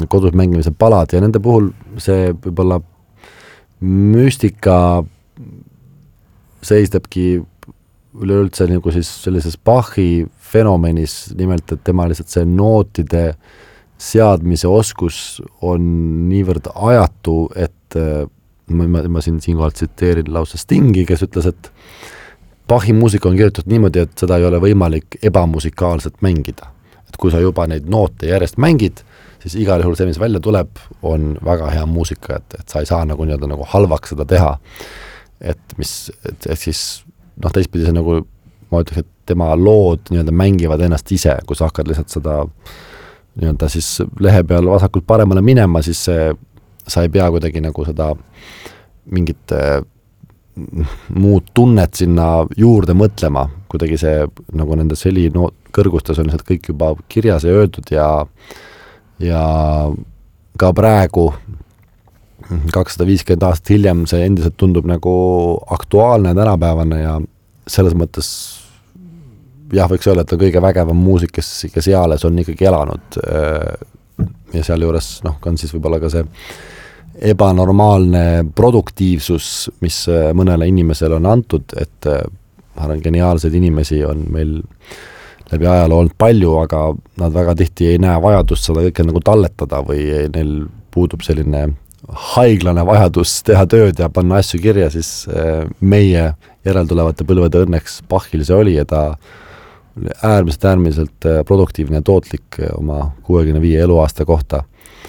sellised kodus mängimise palad ja nende puhul see võib-olla müstika seistabki üleüldse nagu siis sellises Bachi fenomenis, nimelt, et tema lihtsalt see nootide seadmise oskus on niivõrd ajatu, et ma siinkohal tsiteerin lausa Stingi, kes ütles, et Bachi muusika on kirjutatud niimoodi, et seda ei ole võimalik ebamusikaalselt mängida. Et kui sa juba neid noote järjest mängid, siis igal juhul see, mis välja tuleb, on väga hea muusika, et sa ei saa nagu halvaks seda teha. Et siis teistpidi see nagu, ma ütleks, et tema lood mängivad ennast ise, kui sa hakkad lihtsalt seda siis lehe peal vasakult paremale minema, siis sa ei pea kuidagi nagu seda mingit muud tunnet sinna juurde mõtlema, kuidagi see nagu nendes heli kõrgustes on lihtsalt kõik juba kirjas ja öeldud ja ka praegu 250 aastat hiljem see endiselt tundub nagu aktuaalne tänapäevane ja selles mõttes jah, võiks öelda, et on kõige vägevam muusik, kes eales on ikkagi elanud ja seal juures on siis võib-olla ka see ebanormaalne produktiivsus, mis mõnele inimesele on antud, et geniaalseid inimesi on meil läbi ajaloo olnud palju, aga nad väga tihti ei näe vajadust seda kõike nagu talletada või neil puudub selline haiglane vajadus teha tööd ja panna asju kirja, siis meie järeltulevate põlvede õnneks Bachil see oli ja ta oli äärmiselt produktiivne ja tootlik oma 65 eluaasta kohta.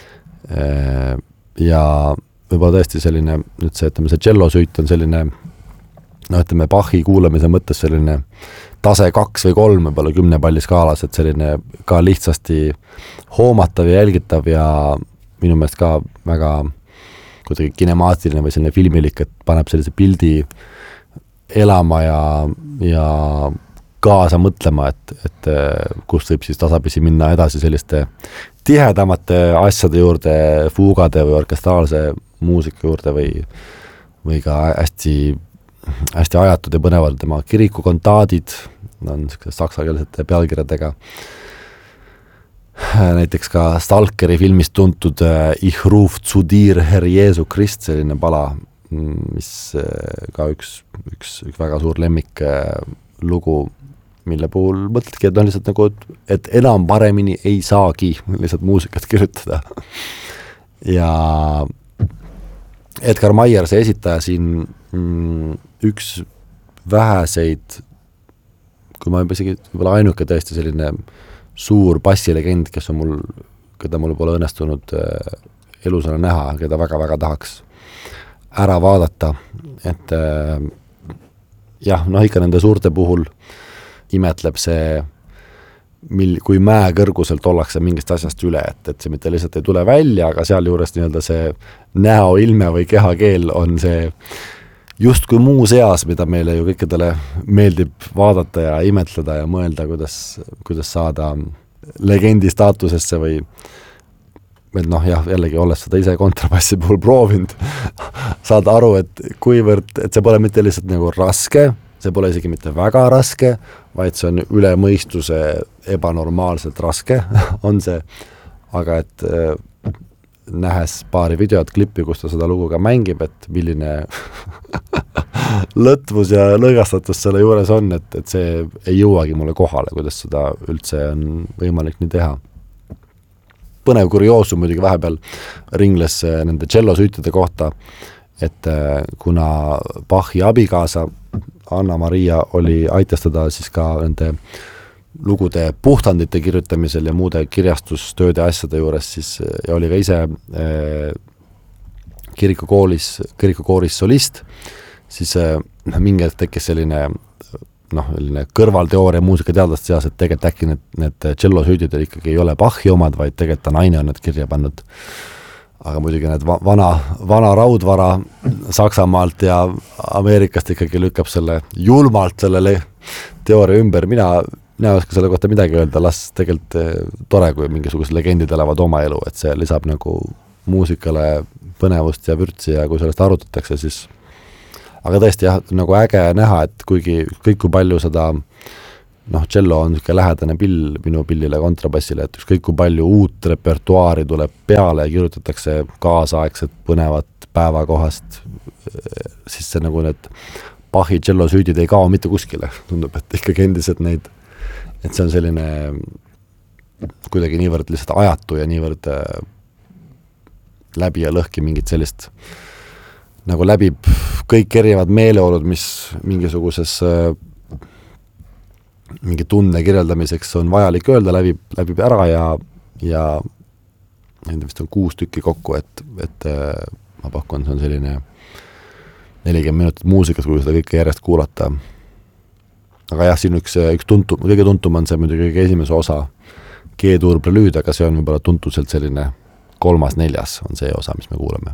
Ja võib-olla tõesti selline, nüüd see tšellosüüt on selline, Bachi kuulamise mõttes selline tase 2 või 3 võib-olla 10 palli skaalas, et selline ka lihtsasti hoomatav ja jälgitav ja minu meelest ka väga kuidagi kinemaatiline või selline filmilik, et paneb sellise pildi elama ja kaasa mõtlema, et kust võib siis tasapisi minna edasi selliste tihedamate asjade juurde, fuugade või orkestraalse muusika juurde või ka hästi ajatud ja põnevad tema kirikukontaadid, on saksakeelsete pealkirjadega. Näiteks ka Stalkeri filmist tuntud Ich ruf zu dir, Herr Jeesu Krist, selline pala, mis ka üks väga suur lemmik lugu, mille puhul mõtledki, et on lihtsalt nagu, et enam paremini ei saagi lihtsalt muusikat kirjutada. Ja Edgar Meier, see esitaja siin, üks väheseid, kui ma isegi võib-olla ainuke tõesti selline suur bassilegend, keda mul pole õnnestunud elusana näha, keda väga-väga tahaks ära vaadata, et jah, ikka nende suurte puhul imetleb see, kui mäe kõrguselt ollakse mingist asjast üle, et see mitte lihtsalt ei tule välja, aga seal juures see näoilme või kehakeel on see just kui muu seas, mida meile ju kõikidele meeldib vaadata ja imetleda ja mõelda, kuidas saada legendi staatusesse või jällegi olles seda ise kontrabassi puhul proovinud saada aru, et kuivõrd, et see pole mitte lihtsalt nagu raske, see pole isegi mitte väga raske, vaid see on üle mõistuse ebanormaalselt raske, on see, aga et nähes paari videot, klippi, kus ta seda lugu ka mängib, et milline lõtvus ja lõõgastatus selle juures on, et see ei jõuagi mulle kohale, kuidas seda üldse on võimalik nii teha. Põnev kurioosum muidugi vahepeal ringles nende tšellosüütide kohta, et kuna Bachi abikaasa Anna-Maria aitas teda siis ka nende lugude puhtandite kirjutamisel ja muude kirjastustööde asjade juures, siis ja oli ka ise kirikukooris solist, siis mingi hetk tekkis selline kõrvalteooria muusikateadlaste seas, et tegelikult äkki need tšellosüüdid ikkagi ei ole Bachi omad, vaid tegelikult ta naine on need kirja pannud. Aga muidugi need vana raudvara Saksamaalt ja Ameerikast ikkagi lükkab selle julmalt sellele teooria ümber. Mina ei oska selle kohta midagi öelda, las tegelikult tore, kui mingisugused legendid elavad oma elu, et see lisab nagu muusikale põnevust ja vürtsi ja kui sellest arutatakse, siis aga tõesti jah, nagu äge näha, et kuigi kõik kui palju seda cello on niisugune lähedane pill minu pillile kontrabassile, et ükskõik kui palju uut repertuaari tuleb peale ja kirjutatakse kaasaegset põnevat päevakohast, siis see nagu need Bachi tšellosüüdid ei kao mitte kuskile, tundub, et ikkagi endiselt neid, et see on selline kuidagi niivõrd lihtsalt ajatu ja niivõrd läbi ja lõhki mingit sellist nagu läbib kõik erinevad meeleolud, mis mingisuguses mingi tunne kirjeldamiseks on vajalik öelda, läbib ära ja nende vist on 6 tükki kokku, et ma pakun, see on selline 40 minutit muusikat, kui seda kõike järjest kuulata. Aga jah, siin kõige tuntum on see muidugi kõige esimese osa G-tuur prelüüd, aga see on võib-olla tuntuselt selline 3., 4. on see osa, mis me kuulame.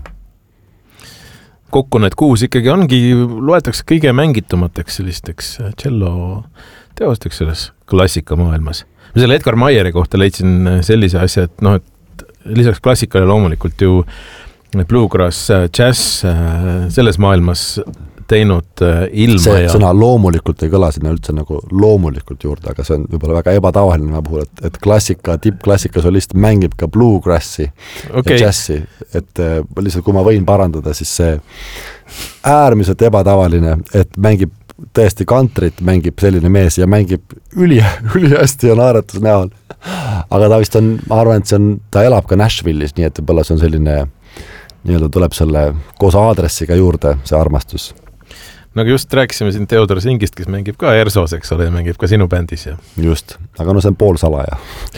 Kokku need 6 ikkagi ongi, loetakse kõige mängitumateks sellisteks cello teosteks selles klassikamaailmas. Ma selle Edgar Meieri kohta leidsin sellise asja, et lisaks klassikale loomulikult ju bluegrass, jazz selles maailmas teinud ilma see sõna loomulikult ei kõla sinna üldse nagu loomulikult juurde, aga see on võib-olla väga ebatavaline puhul, et tippklassika solist mängib ka bluegrassi ja jazzi, et lihtsalt kui ma võin parandada, siis see äärmiselt ebatavaline, et mängib tõesti kantrit, mängib selline mees ja mängib üli hästi ja naeratus näol. Aga ta vist on, ma arvan, et ta elab ka Nashville'is, nii et võib-olla see on selline nii-öelda tuleb selle koos aadressiga juurde, see armastus. Nagu just rääkisime siin Theodor Singist, kes mängib ka Ersos, eks ole, ja mängib ka sinu bändis. Ja. Just, aga see on poolsalaja.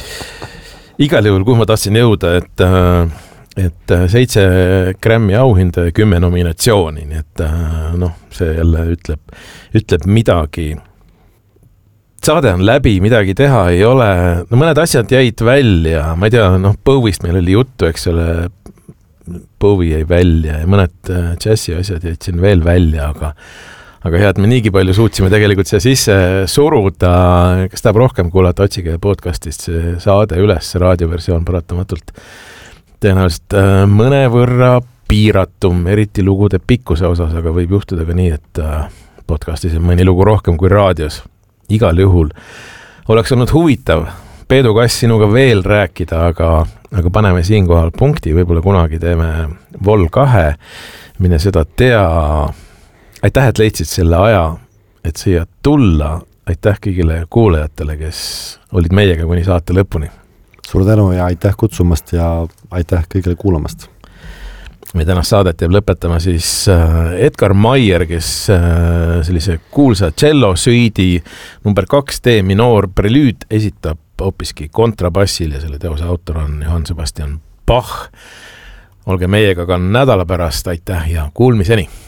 Igal juhul, kuhu ma tahtsin jõuda, et 7 Grammy auhinda ja 10 nominatsiooni, nii et see jälle ütleb midagi. Saade on läbi, midagi teha ei ole. Mõned asjad jäid välja, ma ei tea, Bowie'st meil oli juttu, eks ole, Bowie jäi välja ja mõned džässi asjad jäid siin veel välja, aga head, me niigi palju suutsime tegelikult siia sisse suruda, kes tahab rohkem kuulata, otsige podcastist see saade üles, see raadioversioon paratamatult tõenäoliselt mõnevõrra piiratum, eriti lugude pikkuse osas, aga võib juhtuda ka nii, et podcastis on mõni lugu rohkem kui raadios. Igal juhul oleks olnud huvitav Peedu Kass sinuga veel rääkida, aga paneme siinkohal punkti, võib-olla kunagi teeme Vol 2, mine seda tea. Aitäh, et leidsid selle aja, et siia tulla. Aitäh kõigile kuulajatele, kes olid meiega kuni saate lõpuni. Suur tänu ja aitäh kutsumast ja aitäh kõigile kuulamast. Me tänast saadet jääb lõpetama siis Edgar Meier, kes sellise kuulsa cello süüdi number 2 D minoor prelüüd esitab hoopiski kontrabassil ja selle teose autor on Johann Sebastian Bach. Olge meiega ka nädala pärast, aitäh ja kuulmiseni!